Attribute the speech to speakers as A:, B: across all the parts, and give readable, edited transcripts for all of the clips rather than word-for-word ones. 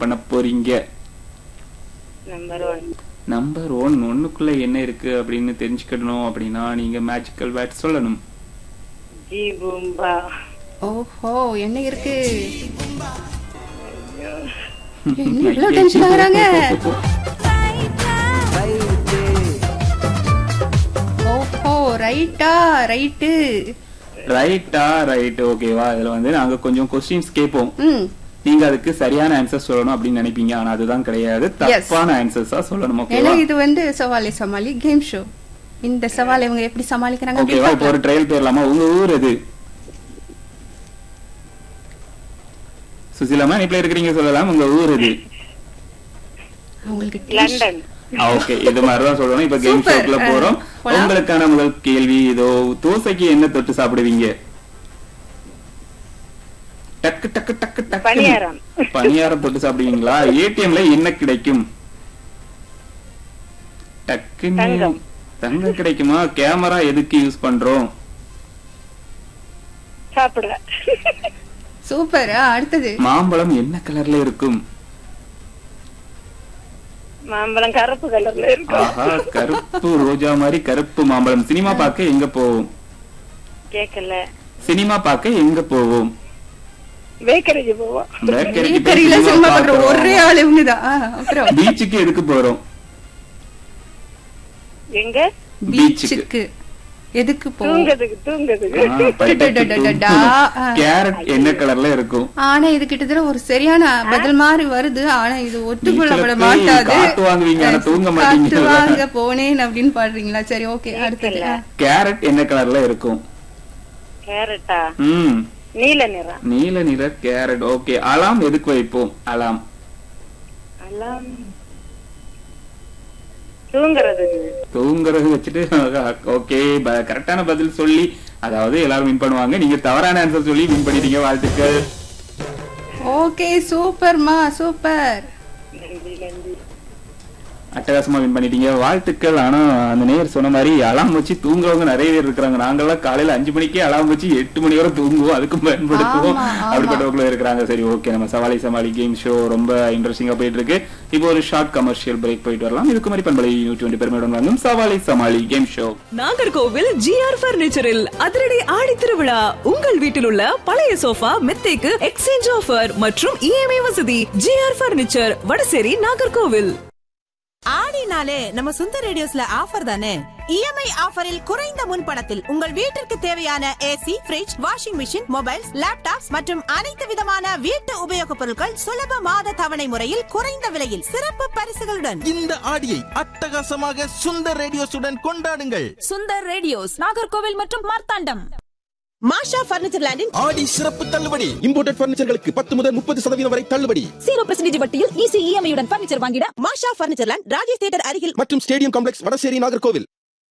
A: பண்ண போறீங்க?
B: Number 1.
A: Number 1 ஒண்ணுக்குள்ள என்ன இருக்கு அப்படின்னு தெரிஞ்சுக்கணும் அப்படின்னா நீங்க மேஜிக்கல் வேர்ட் சொல்லணும்.
B: ஜி பூம்பா.
C: ஓஹோ, என்ன இருக்கு? என்ன இவ்வளவு டென்ஷன் ஆகுறாங்க? ஓஹோ, ரைட்டா ரைட்டு.
A: ரைட்டா ரைட், ஓகேவா? இதுல வந்து நாங்க கொஞ்சம் கொஸ்டின்ஸ் கேட்போம், நீங்க அதுக்கு சரியான ஆன்சர் சொல்லணும் அப்படின்னு நினைப்பீங்க. ஆனா அதுதான் கிடையாது, தப்பான ஆன்சர்ஸா சொல்லணும். ஓகேவா?
C: இது வந்து சவாலே சமாளி கேம் ஷோ. இந்த சவாலை இவங்க எப்படி சமாளிக்கிறாங்க?
A: ஓகேவா? இப்போ ஒரு ட்ரையல் போயிடலாமா? உங்க ஊர் எது? சுசிலாமா நீ இருக்கிறீங்க, சொல்லலாம். உங்க ஊர் எது?
C: உங்களுக்கு
B: லண்டன்.
A: ஓகே, இது மாதிரிதான் சொல்லணும். இப்ப கேம் ஷோக்குள்ள போறோம். உங்களுக்கான முதல் கேள்வி இதோ. தோசைக்கு என்ன தொட்டு சாப்பிடுவீங்க? டக்கு டக்கு டக்கு டக்கு.
B: பணியாரம்.
A: பணியாரம் தொட்டு சாப்பிடுவீங்களா? ஏடிஎம்ல என்ன கிடைக்கும்? டக்கு. தங்கம் கிடைக்குமா? கேமரா எதுக்கு யூஸ் பண்றோம்?
B: சாப்பிட.
C: சூப்பர். அடுத்தது.
A: மாம்பழம் என்ன கலர்ல இருக்கும்?
B: மாம்பழம் கருப்பு கலர்ல இருக்கும்.
A: ஆஹா, கருப்பு ரோஜா மாதிரி கருப்பு மாம்பழம். சினிமா பார்க்க எங்க போவோம்?
B: கேக்கல.
A: சினிமா பார்க்க எங்க போவோம்?
B: பேக்கரிக்கு போவோம்.
C: பேக்கரியில சினிமா பார்க்குற ஒரே ஆள் இவங்கதான். அப்புறம்
A: பீச்சுக்கு எதுக்கு போறோம்?
B: எங்க?
C: பீச்சுக்கு எதுக்கு போவோம்?
B: தூங்குறதுக்கு.
A: கேரட் என்ன கலர்ல இருக்கும்?
C: ஆனா இது கிட்டத்தட்ட ஒரு சரியான பதில் மாதிரி வருது. ஆனா இது ஒத்துக்கொள்ளப்பட மாட்டாது. காட்டுவாங்க போனேன் அப்படின்னு பாடுறீங்களா? சரி, ஓகே. அடுத்தது.
A: கேரட் என்ன கலர்ல இருக்கும்?
B: கேரட்டா? நீல நிறம்.
A: நீல நிற கேரட். ஓகே. அலாம் எதுக்கு வைப்போம்? அலாம் தூங்குறது வச்சுட்டு. ஓகே, கரெக்டான பதில் சொல்லி அதாவது எல்லாரும் வின் பண்ணுவாங்க. நீங்க தவறான ஆன்சர் சொல்லி வின் பண்ணிட்டீங்க. வாழ்த்துக்கள்.
C: ஓகே, சூப்பர்மா, சூப்பர்.
A: அட்டகாசமா வின் பண்ணிட்டீங்க. வாழ்த்துக்கள். ஆனா அந்த நேர் சொன்ன மாதிரி அலாம் வச்சு தூங்குறவங்க நிறைய பேர் இருக்காங்க. நாங்கெல்லாம் காலையில 5 மணிக்கே அலாம் வச்சு 8 மணி வரை தூங்குவோம், அதுக்கும் பயன்படுத்துவோம். அப்படிப்பட்டவங்களும் இருக்கிறாங்க. சரி, ஓகே. நம்ம சவாலை சமாளி கேம் ஷோ ரொம்ப இன்ட்ரெஸ்டிங்கா போயிட்டு இருக்கு. இப்போ ஒரு ஷார்ட் கமர்ஷியல் பிரேக் போயிட்டு வரலாம். இதுக்கு மாதிரி பண்பலை 120 பெருமையுடன் வாங்கும் சவாலை சமாளி கேம் ஷோ.
D: நாகர்கோவில் ஜிஆர் பர்னிச்சரில் அதிரடி ஆடி திருவிழா. உங்கள் வீட்டில் உள்ள பழைய சோஃபா மெத்தைக்கு எக்ஸ்சேஞ்ச் ஆஃபர் மற்றும் இஎம்ஐ வசதி. GR furniture, Vadasery, Nagercoil.
E: ஆடினாலே நம்ம சுந்தர் ரேடியோஸ்ல ஆஃபர் தானே. இஎம்ஐ ஆஃபரில் குறைந்த முன்பணத்தில் உங்கள் வீட்டிற்கு தேவையான AC, fridge, washing machine, mobiles, laptops மற்றும் அனைத்து விதமான வீட்டு உபயோகப் பொருட்கள் சுலப மாத தவணை முறையில் குறைந்த விலையில் சிறப்பு பரிசுகளுடன்.
F: இந்த ஆடியை அட்டகாசமாக சுந்தர் ரேடியோஸுடன் கொண்டாடுங்கள்.
E: சுந்தர் ரேடியோஸ், நாகர்கோவில் மற்றும் மார்த்தாண்டம். மாஷா பர்னிச்சர் லேண்டின்
F: ஆடி சிறப்பு தள்ளுபடி. இம்போர்ட்டட் பர்னிச்சர்களுக்கு 10 முதல் 30% வரை தள்ளுபடி.
E: 0% வட்டியில் ஈஸி இஎம்ஐயுடன் பர்னிச்சர் வாங்கிட மாஷா பர்னிச்சர் லேண்ட், ராஜேஷ் தியேட்டர் அருகில்
F: மற்றும் ஸ்டேடியம் காம்ப்ளெக்ஸ், வடசேரி, நாகர்கோவில்.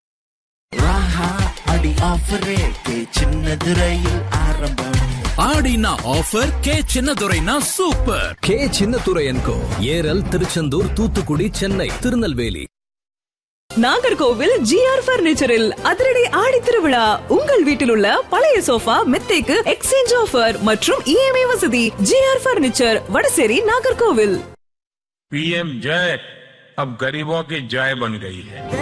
G: ஆடினா offer K சின்னதுரைனா super. K Chinnadurai என்கோ ஏரல், திருச்செந்தூர், தூத்துக்குடி, சென்னை, திருநெல்வேலி.
D: நாகர்கோவில் ஜிஆர் பர்னிச்சரில் அதிரடி ஆடி திருவிழா. உங்கள் வீட்டில் உள்ள பழைய சோஃபா மெத்தைக்கு எக்ஸ்சேஞ்ச் ஆஃபர் மற்றும் இஎம்ஐ வசதி. GR furniture, Vadasery, Nagercoil.
H: PM जय अब गरीबों की जय बन गई है.